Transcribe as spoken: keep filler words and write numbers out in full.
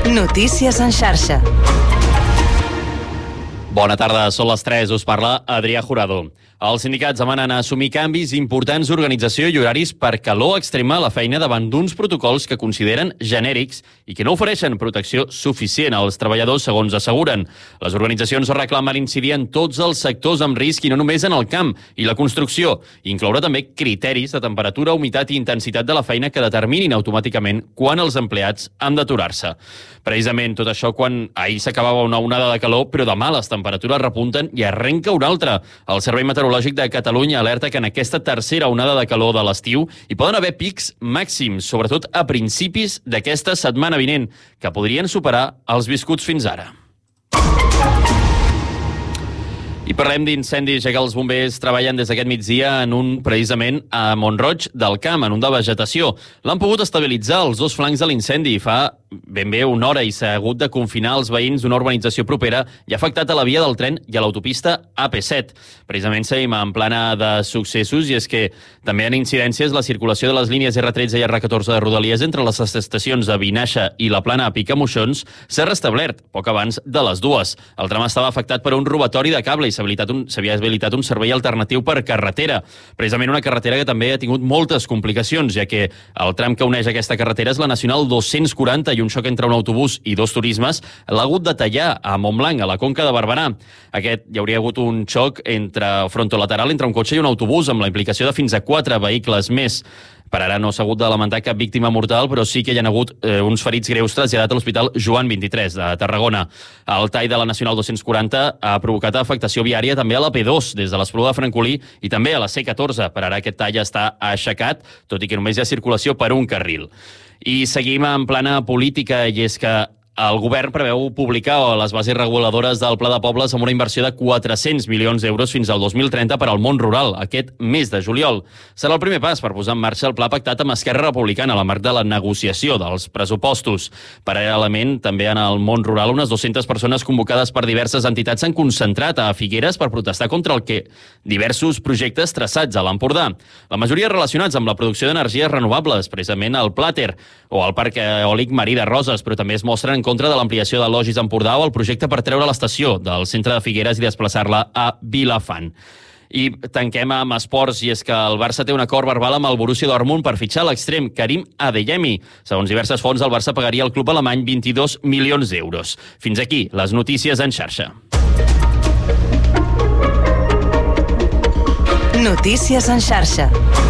Notícies en xarxa. Bona tarda, són les tres, us parla Adrià Jurado. Els sindicats demanen assumir canvis importants d'organització i horaris per calor extrema a la feina davant d'uns protocols que consideren genèrics i que no ofereixen protecció suficient als treballadors, segons asseguren. Les organitzacions reclamen incidir en tots els sectors amb risc i no només en el camp i la construcció, i incloure també criteris de temperatura, humitat i intensitat de la feina que determinin automàticament quan els empleats han d'aturar-se. Precisament tot això quan ahir s'acabava una onada de calor, però demà les temperatures repunten i arrenca una altra. El Servei Meteorològic de Catalunya alerta que en aquesta tercera onada de calor de l'estiu hi poden haver pics màxims, sobretot a principis d'aquesta setmana vinent, que podrien superar els viscuts fins ara. I parlem d'incendis, ja que els bombers treballen des d'aquest migdia en un, precisament, a Mont-roig del Camp, en un de vegetació. L'han pogut estabilitzar els dos flancs de l'incendi fa ben bé una hora i s'ha hagut de confinar els veïns d'una urbanització propera i ha afectat a la via del tren i a l'autopista A P set. Precisament seguim en plana de successos i és que també en incidències la circulació de les línies erre tretze i erre catorze de Rodalies entre les estacions de Vinaixa i la plana a Picamoixons s'ha restablert poc abans de les dues. El tram estava afectat per un robatori de cable i s'havia habilitat, un, habilitat un servei alternatiu per carretera. Precisament una carretera que també ha tingut moltes complicacions, ja que el tram que uneix aquesta carretera és la Nacional dos-cents quaranta i un xoc entre un autobús i dos turismes l'ha hagut de tallar a Montblanc, a la Conca de Barberà. Aquest hi hauria hagut un xoc entre frontolateral entre un cotxe i un autobús amb la implicació de fins a quatre vehicles més. Per ara no s'ha hagut de lamentar cap víctima mortal, però sí que hi ha hagut eh, uns ferits greus traslladat a l'Hospital Joan vint-i-tres de Tarragona. El tall de la Nacional dos-cents quaranta ha provocat afectació viària també a la P dos, des de l'Espluga de Francolí i també a la C catorze. Per ara aquest tall està aixecat, tot i que només hi ha circulació per un carril. I seguim en plana política, i és que el govern preveu publicar les bases reguladores del Pla de Pobles amb una inversió de quatre-cents milions d'euros fins al dos mil trenta per al món rural, aquest mes de juliol. Serà el primer pas per posar en marxa el pla pactat amb Esquerra Republicana a la marc de la negociació dels pressupostos. Paral·lelament, també en el món rural, unes dues-centes persones convocades per diverses entitats s'han concentrat a Figueres per protestar contra el que diversos projectes traçats a l'Empordà. La majoria relacionats amb la producció d'energies renovables, precisament el Plàter o el Parc Eòlic Marí de Roses, però també es mostren en contra de l'ampliació de Logis Empordà o el projecte per treure l'estació del centre de Figueres i desplaçar-la a Vilafant. I tanquem amb esports, i és que el Barça té un acord verbal amb el Borussia Dortmund per fitxar l'extrem Karim Adeyemi. Segons diverses fonts, el Barça pagaria al club alemany vint-i-dos milions d'euros. Fins aquí les notícies en xarxa. Notícies en xarxa.